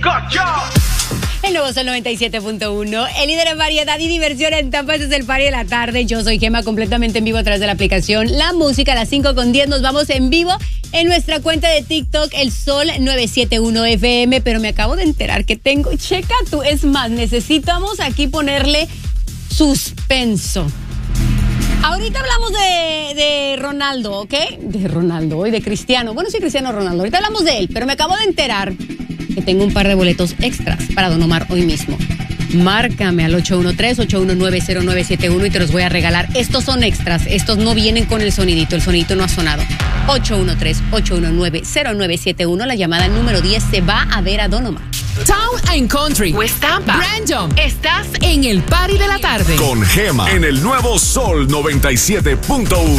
El nuevo Sol 97.1, el líder en variedad y diversión en Tampa. Este es el party de la tarde. Yo soy Gema, completamente en vivo a través de la aplicación La Música. A las 5:10 nos vamos en vivo en nuestra cuenta de TikTok, El Sol 971 FM. Pero me acabo de enterar que tengo, checa tú, es más, necesitamos aquí ponerle suspenso. Ahorita hablamos de Ronaldo, ¿ok? De Ronaldo y de Cristiano. Bueno, sí, Cristiano Ronaldo. Ahorita hablamos de él, pero me acabo de enterar que tengo un par de boletos extras para Don Omar hoy mismo. Márcame al 813-819-0971 y te los voy a regalar. Estos son extras, estos no vienen con el sonidito no ha sonado. 813-819-0971, la llamada número 10 se va a ver a Don Omar. Town and Country, West Tampa, Brandon. Estás en el party de la tarde con Gema en el nuevo Sol 97.1.